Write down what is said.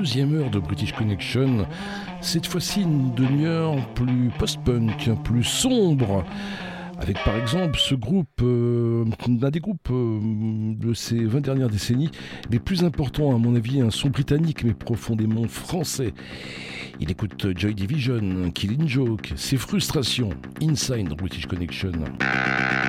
deuxième heure de British Connection. Cette fois-ci une demi-heure plus post-punk, plus sombre, avec par exemple ce groupe, l'un des groupes de ces 20 dernières décennies les plus importants à mon avis, un son britannique mais profondément français. Il écoute Joy Division, Killing Joke, ses frustrations, Inside British Connection.